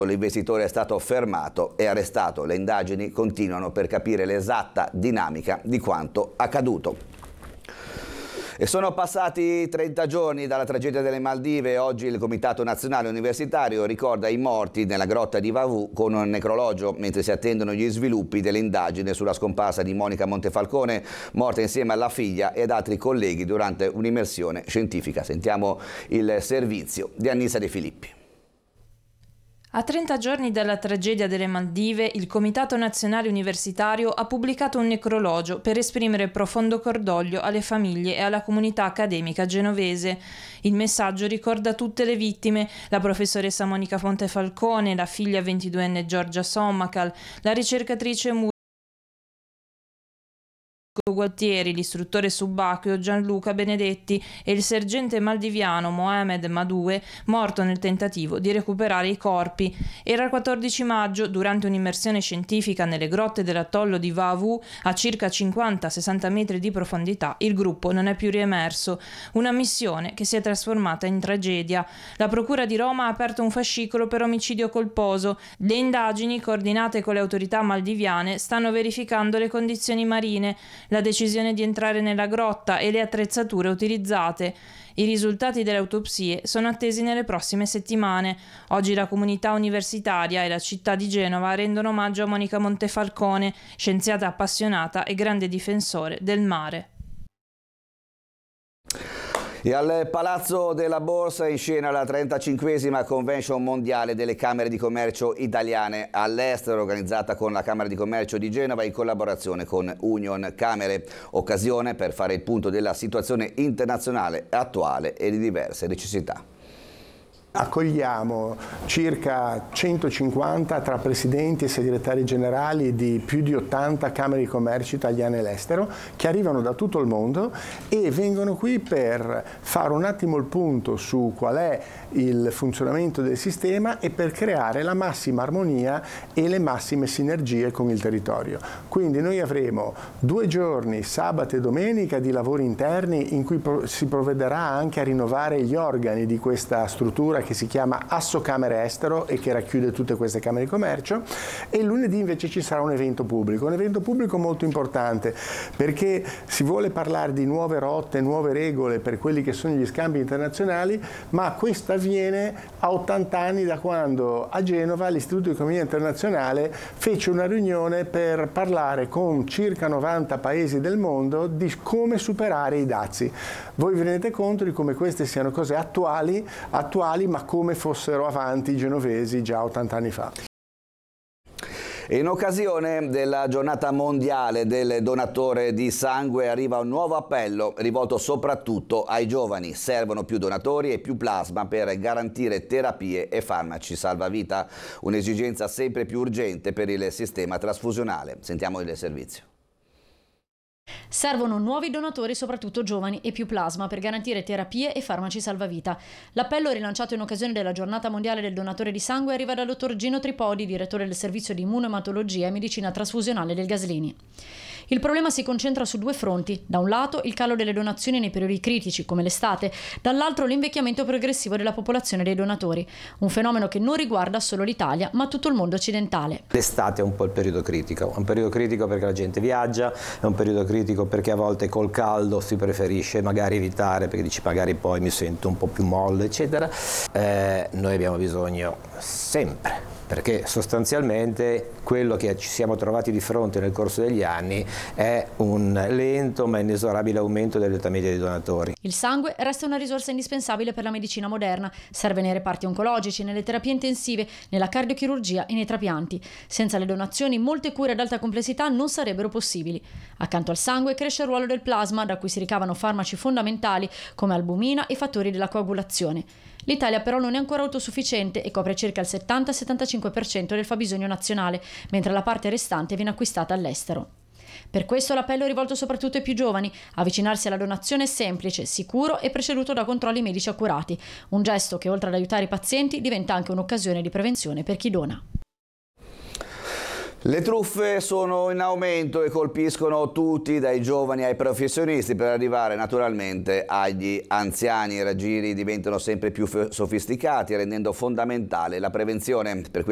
L'investitore è stato fermato e arrestato. Le indagini continuano per capire l'esatta dinamica di quanto accaduto. E sono passati 30 giorni dalla tragedia delle Maldive. Oggi il Comitato Nazionale Universitario ricorda i morti nella grotta di Vavù con un necrologio, mentre si attendono gli sviluppi dell'indagine sulla scomparsa di Monica Montefalcone, morta insieme alla figlia e ad altri colleghi durante un'immersione scientifica. Sentiamo il servizio di Annissa De Filippi. A 30 giorni dalla tragedia delle Maldive, il Comitato Nazionale Universitario ha pubblicato un necrologio per esprimere profondo cordoglio alle famiglie e alla comunità accademica genovese. Il messaggio ricorda tutte le vittime: la professoressa Monica Montefalcone, la figlia 22enne Giorgia Sommacal, la ricercatrice Gualtieri, l'istruttore subacqueo Gianluca Benedetti e il sergente maldiviano Mohamed Madoué, morto nel tentativo di recuperare i corpi. Era il 14 maggio, durante un'immersione scientifica nelle grotte dell'atollo di Vavù, a circa 50-60 metri di profondità, il gruppo non è più riemerso. Una missione che si è trasformata in tragedia. La Procura di Roma ha aperto un fascicolo per omicidio colposo. Le indagini, coordinate con le autorità maldiviane, stanno verificando le condizioni marine, la decisione di entrare nella grotta e le attrezzature utilizzate. I risultati delle autopsie sono attesi nelle prossime settimane. Oggi la comunità universitaria e la città di Genova rendono omaggio a Monica Montefalcone, scienziata appassionata e grande difensore del mare. E al Palazzo della Borsa in scena la 35esima Convention mondiale delle Camere di Commercio italiane all'estero, organizzata con la Camera di Commercio di Genova in collaborazione con Union Camere. Occasione per fare il punto della situazione internazionale attuale e di diverse necessità. Accogliamo circa 150 tra presidenti e segretari generali di più di 80 Camere di Commercio italiane all'estero che arrivano da tutto il mondo e vengono qui per fare un attimo il punto su qual è il funzionamento del sistema e per creare la massima armonia e le massime sinergie con il territorio. Quindi noi avremo 2 giorni, sabato e domenica, di lavori interni in cui si provvederà anche a rinnovare gli organi di questa struttura che si chiama Asso Camere Estero e che racchiude tutte queste camere di commercio, e il lunedì invece ci sarà un evento pubblico molto importante perché si vuole parlare di nuove rotte, nuove regole per quelli che sono gli scambi internazionali, ma questo avviene a 80 anni da quando a Genova l'Istituto di Economia Internazionale fece una riunione per parlare con circa 90 paesi del mondo di come superare i dazi. Voi vi rendete conto di come queste siano cose attuali, ma come fossero avanti i genovesi già 80 anni fa. In occasione della giornata mondiale del donatore di sangue arriva un nuovo appello rivolto soprattutto ai giovani. Servono più donatori e più plasma per garantire terapie e farmaci salvavita, un'esigenza sempre più urgente per il sistema trasfusionale. Sentiamo il servizio. Servono nuovi donatori, soprattutto giovani, e più plasma per garantire terapie e farmaci salvavita. L'appello, rilanciato in occasione della giornata mondiale del donatore di sangue, arriva dal dottor Gino Tripodi, direttore del servizio di immunoematologia e medicina trasfusionale del Gaslini. Il problema si concentra su 2 fronti: da un lato il calo delle donazioni nei periodi critici come l'estate, dall'altro l'invecchiamento progressivo della popolazione dei donatori, un fenomeno che non riguarda solo l'Italia ma tutto il mondo occidentale. L'estate è un po' il periodo critico, perché la gente viaggia, è un periodo critico perché a volte col caldo si preferisce magari evitare, perché dici magari poi mi sento un po' più molle eccetera. Noi abbiamo bisogno sempre, perché sostanzialmente quello che ci siamo trovati di fronte nel corso degli anni è un lento ma inesorabile aumento dell'età media dei donatori. Il sangue resta una risorsa indispensabile per la medicina moderna, serve nei reparti oncologici, nelle terapie intensive, nella cardiochirurgia e nei trapianti. Senza le donazioni molte cure ad alta complessità non sarebbero possibili. Accanto al sangue cresce il ruolo del plasma, da cui si ricavano farmaci fondamentali come albumina e fattori della coagulazione. L'Italia però non è ancora autosufficiente e copre circa il 70-75% del fabbisogno nazionale, mentre la parte restante viene acquistata all'estero. Per questo l'appello è rivolto soprattutto ai più giovani. Avvicinarsi alla donazione è semplice, sicuro e preceduto da controlli medici accurati. Un gesto che, oltre ad aiutare i pazienti, diventa anche un'occasione di prevenzione per chi dona. Le truffe sono in aumento e colpiscono tutti, dai giovani ai professionisti, per arrivare naturalmente agli anziani. I raggiri diventano sempre più sofisticati, rendendo fondamentale la prevenzione. Per